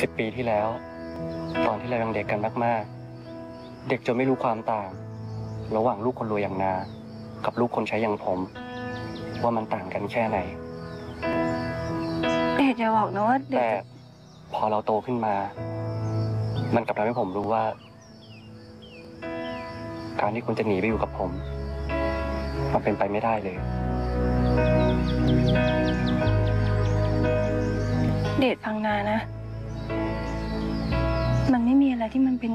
10 ปีที่แล้ว ตอนที่เรายังเด็กกันมากๆ เด็กจนไม่รู้ความต่าง ระหว่างลูกคนรวยอย่างนา กับลูกคนใช้อย่างผม ว่ามันต่างกันแค่ไหนเดชอย่าบอกนะว่าเดแต่ชพอเราโตขึ้นมา มันกลับทำให้ผมรู้ว่า การที่คุณจะหนีไปอยู่กับผม มันเป็นไปไม่ได้เลยเดชฟังนานะ มันไม่มีอะไรที่มันเป็น